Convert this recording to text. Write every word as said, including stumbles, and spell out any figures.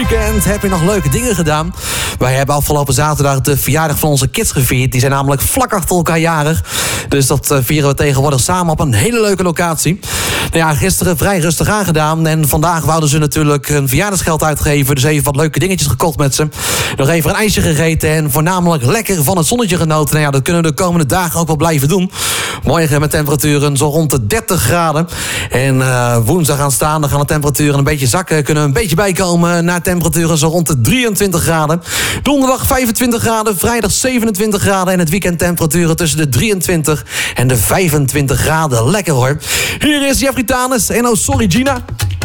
weekend. Heb je nog leuke dingen gedaan? Wij hebben afgelopen zaterdag de verjaardag van onze kids gevierd. Die zijn namelijk vlak achter elkaar jarig. Dus dat uh, vieren we tegenwoordig samen op een hele leuke locatie. Nou ja, gisteren vrij rustig aangedaan. En vandaag wouden ze natuurlijk een verjaardagsgeld uitgeven. Dus even wat leuke dingetjes gekocht met ze. Nog even een ijsje gegeten. En voornamelijk lekker van het zonnetje genoten. Nou ja, dat kunnen we de komende dagen ook wel blijven doen. Morgen met temperaturen zo rond de dertig graden. En uh, woensdag aanstaande gaan de temperaturen een beetje zakken. Kunnen we een beetje bijkomen naar temperaturen zo rond de drieëntwintig graden. Donderdag vijfentwintig graden. Vrijdag zevenentwintig graden. En het weekend temperaturen tussen de drieëntwintig en de vijfentwintig graden. Lekker hoor. Hier is Jeffrey Tanis en oh sorry Gina.